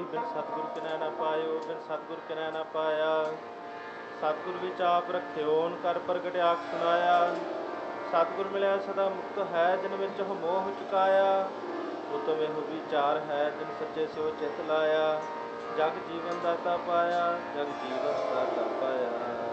ਬਿਨ ਸਤਿਗੁਰ ਕਿਨੈ ਨ ਪਾਇਓ, ਬਿਨ ਸਤਿਗੁਰ ਕਿਨੈ ਨ ਪਾਇਆ। ਸਤਿਗੁਰ ਵਿੱਚ ਆਪ ਰਖਿਓਨ, ਕਰ ਪ੍ਰਗਟ ਆਖ ਸੁਨਾਇਆ। ਸਤਿਗੁਰ ਮਿਲਿਆ ਸਦਾ ਮੁਕਤ ਹੈ, ਜਿਨ ਵਿੱਚ ਮੋਹ ਚੁਕਾਇਆ। ਉਤਮ ਇਹੋ ਵਿਚਾਰ ਹੈ, ਜਿਨ ਸੱਚੇ ਸਿਉ ਚਿਤ ਲਾਇਆ। ਜਗ ਜੀਵਨ ਦਾਤਾ ਪਾਇਆ, ਜਗ ਜੀਵਨ ਦਾਤਾ ਪਾਇਆ।